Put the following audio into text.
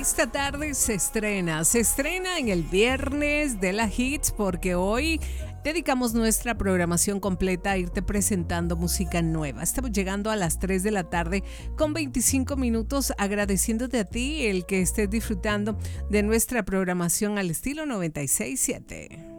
esta tarde se estrena en el viernes de la Hits porque hoy dedicamos nuestra programación completa a irte presentando música nueva. Estamos llegando a las 3 de la tarde con 25 minutos agradeciéndote a ti el que estés disfrutando de nuestra programación al estilo 96.7.